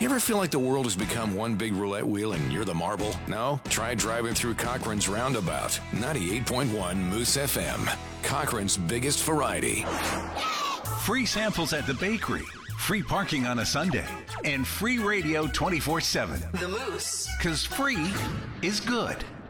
You ever feel like the world has become one big roulette wheel and you're the marble? No? Try driving through Cochran's Roundabout. 98.1 Moose FM. Cochran's biggest variety. Free samples at the bakery. Free parking on a Sunday. And free radio 24/7. The Moose. 'Cause free is good.